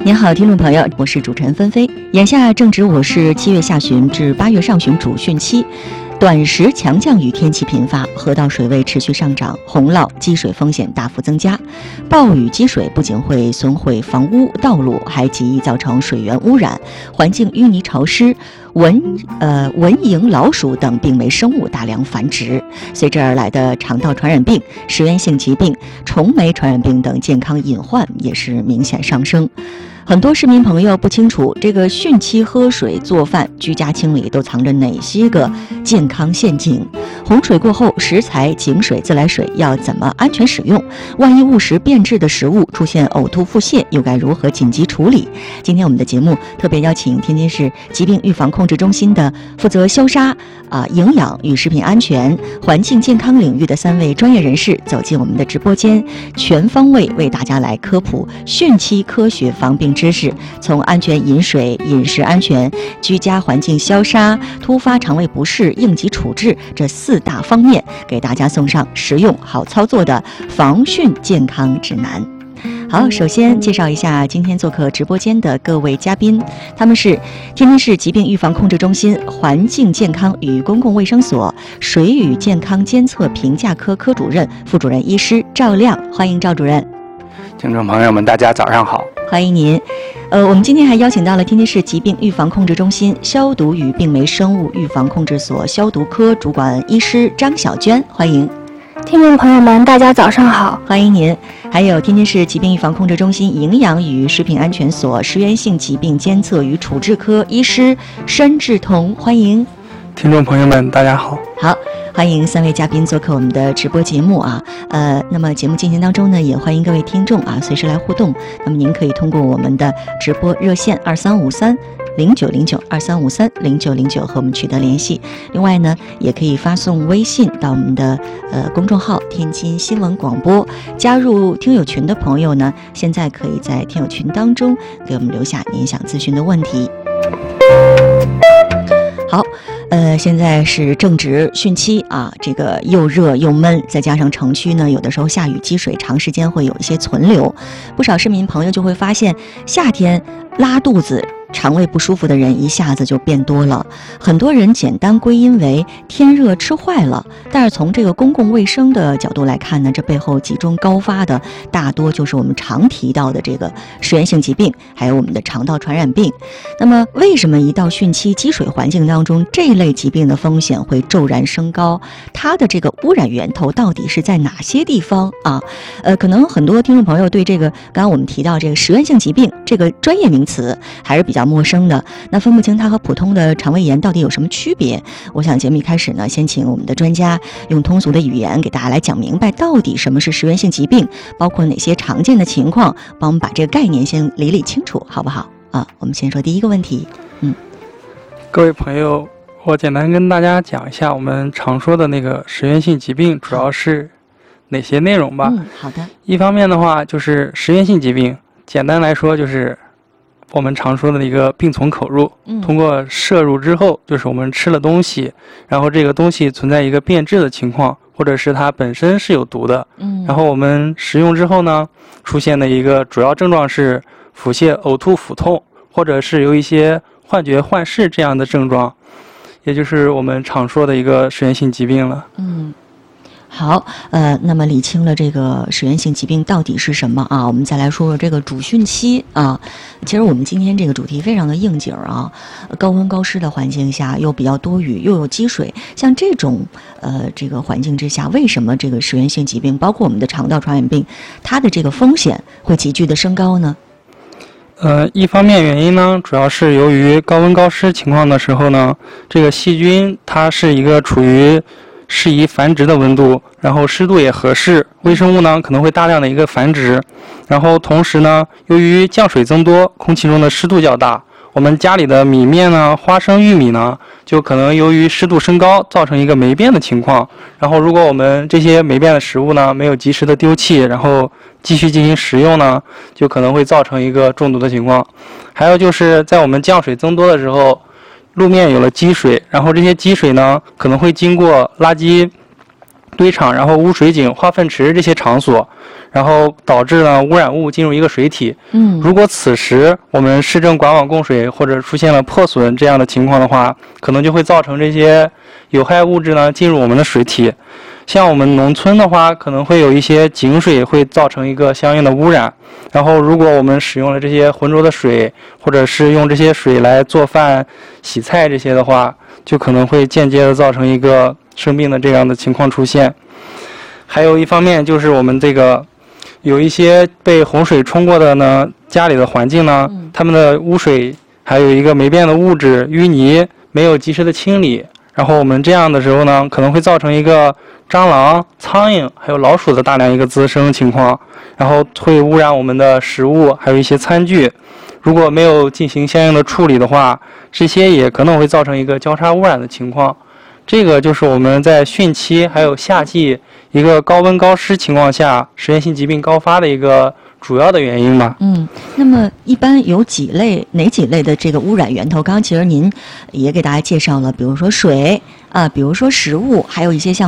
您好，听众朋友，我是主持人芬菲。眼下正值我市7月下旬至8月上旬主汛期，短时强降雨天气频发，河道水位持续上涨，洪涝积水风险大幅增加。暴雨积水不仅会损毁房屋道路，还极易造成水源污染，环境淤泥潮湿，蚊蝇、老鼠等病媒生物大量繁殖，随之而来的肠道传染病、食源性疾病、虫媒传染病等健康隐患也是明显上升。很多市民朋友不清楚这个汛期喝水、做饭、居家清理都藏着哪些个健康陷阱。洪水过后，食材、井水、自来水要怎么安全使用？万一误食变质的食物出现呕吐、腹泻，又该如何紧急处理？今天我们的节目特别邀请天津市疾病预防控制中心的负责消杀、营养与食品安全、环境健康领域的3位专业人士走进我们的直播间，全方位为大家来科普汛期科学防病知识，从安全饮水、饮食安全、居家环境消杀、突发肠胃不适应急处置这4大方面，给大家送上实用好操作的防汛健康指南。好，首先介绍一下今天做客直播间的各位嘉宾，他们是天津市疾病预防控制中心环境健康与公共卫生所水与健康监测评价科科主任、副主任医师赵亮，欢迎赵主任。 听众朋友们，大家早上好， 欢迎您。我们今天还邀请到了天津市疾病预防控制中心消毒与病媒生物预防控制所消毒科主管医师张小娟，欢迎。 听众朋友们，大家早上好， 欢迎您。还有天津市疾病预防控制中心营养与食品安全所食源性疾病监测与处置科医师申志同，欢迎。 听众朋友们，大家好。 好，欢迎3位嘉宾做客我们的直播节目啊。那么节目进行当中呢，也欢迎各位听众啊随时来互动。那么您可以通过我们的直播热线2353090923530909和我们取得联系。另外呢，也可以发送微信到我们的公众号天津新闻广播。加入听友群的朋友呢，现在可以在听友群当中给我们留下您想咨询的问题。好，现在是正值汛期啊，这个又热又闷，再加上城区呢有的时候下雨积水，长时间会有一些存留，不少市民朋友就会发现夏天拉肚子、肠胃不舒服的人一下子就变多了，很多人简单归因为天热吃坏了，但是从这个公共卫生的角度来看呢，这背后集中高发的大多就是我们常提到的这个食源性疾病，还有我们的肠道传染病。那么为什么一到汛期积水环境当中，这类疾病的风险会骤然升高？它的这个污染源头到底是在哪些地方啊？可能很多听众朋友对这个刚刚我们提到这个食源性疾病这个专业名词还是比较陌生的，那分不清它和普通的肠胃炎到底有什么区别。我想节目一开始呢，先请我们的专家用通俗的语言给大家来讲明白到底什么是食源性疾病，包括哪些常见的情况，帮我们把这个概念先理清楚，好不好啊？我们先说第一个问题。 各位朋友，我简单跟大家讲一下我们常说的那个食源性疾病主要是哪些内容吧。 好的。 一方面的话就是食源性疾病，简单来说就是我们常说的一个病从口入，通过摄入之后，就是我们吃了东西，然后这个东西存在一个变质的情况，或者是它本身是有毒的，然后我们食用之后呢，出现的一个主要症状是腹泻、呕吐、腹痛，或者是有一些幻觉、幻视这样的症状，也就是我们常说的一个食源性疾病了。 好，那么理清了这个食源性疾病到底是什么啊，我们再来说说这个主汛期啊。其实我们今天这个主题非常的应景啊，高温高湿的环境下，又比较多雨，又有积水，像这种这个环境之下，为什么这个食源性疾病，包括我们的肠道传染病，它的这个风险会急剧的升高呢？ 一方面原因呢，主要是由于高温高湿情况的时候呢，这个细菌它是一个处于适宜繁殖的温度，然后湿度也合适，微生物呢可能会大量的一个繁殖，然后同时呢，由于降水增多，空气中的湿度较大，我们家里的米面呢、花生、玉米呢，就可能由于湿度升高，造成一个霉变的情况。然后如果我们这些霉变的食物呢，没有及时的丢弃，然后继续进行食用呢，就可能会造成一个中毒的情况。还有就是在我们降水增多的时候，路面有了积水，然后这些积水呢可能会经过垃圾堆场，然后污水井、化粪池这些场所，然后导致呢污染物进入一个水体。如果此时我们市政管网供水或者出现了破损这样的情况的话，可能就会造成这些有害物质呢进入我们的水体。像我们农村的话，可能会有一些井水会造成一个相应的污染。然后如果我们使用了这些浑浊的水，或者是用这些水来做饭、洗菜这些的话，就可能会间接的造成一个生病的这样的情况出现。还有一方面就是我们这个有一些被洪水冲过的呢，家里的环境呢，他们的污水还有一个霉变的物质淤泥没有及时的清理，然后我们这样的时候呢，可能会造成一个蟑螂、苍蝇还有老鼠的大量一个滋生情况，然后会污染我们的食物，还有一些餐具。如果没有进行相应的处理的话，这些也可能会造成一个交叉污染的情况。这个就是我们在汛期还有夏季一个高温高湿情况下实验性疾病高发的一个主要的原因吧。 那么一般有哪几类的这个污染源头？刚刚其实您也给大家介绍了，比如说水比如说食物，还有一些像